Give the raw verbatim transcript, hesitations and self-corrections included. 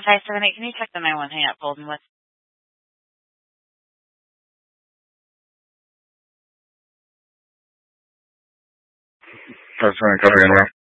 five seven eight, can you check the nine one hang up Golden with? That's right, copy,